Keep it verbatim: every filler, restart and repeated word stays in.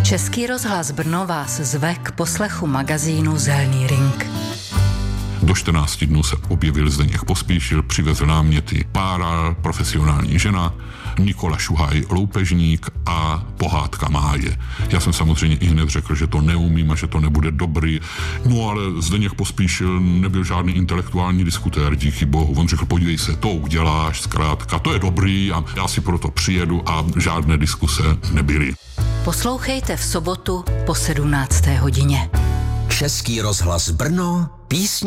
Český rozhlas Brno vás zve k poslechu magazínu Zelný ring. Do čtrnácti dnů se objevil Zdeněk Pospíšil, přivezl náměty Pára, profesionální žena, Nikola Šuhaj, loupežník a pohádka Máje. Já jsem samozřejmě i hned řekl, že to neumím a že to nebude dobrý. No ale Zdeněk Pospíšil nebyl žádný intelektuální diskutér, díky bohu. On řekl, podívej se, to uděláš, zkrátka, to je dobrý a já si proto přijedu a žádné diskuse nebyly. Poslouchejte v sobotu po sedmnácté hodině. Český rozhlas Brno, písně